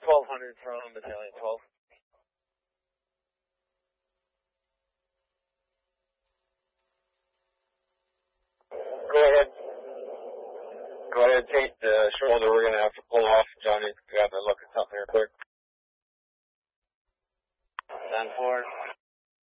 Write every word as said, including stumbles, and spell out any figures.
twelve hundred from Battalion twelve. Go ahead. Go ahead, take the shoulder. We're going to have to pull off, Johnny.